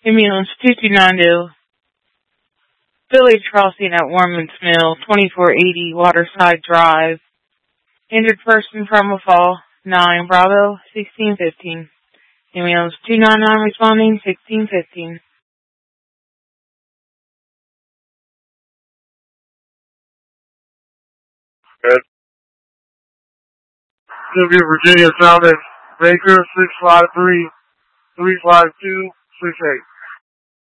Ambulance 2292, Village Crossing at Warman's Mill, 2480 Waterside Drive. Injured person from a fall, 9 Bravo, 1615. Ambulance 299 responding, 1615. Good. Sylvia, Virginia, South Baker, 653-352-68.